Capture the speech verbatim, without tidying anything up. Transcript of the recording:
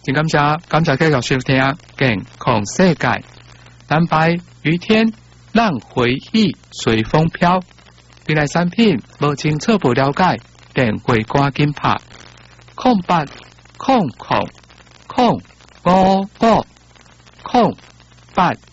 真感谢感谢继续收听健康世界。蓝白于天，让回忆随风飘。未来产品无清楚不了解，电话赶紧拍空八空空空五五空八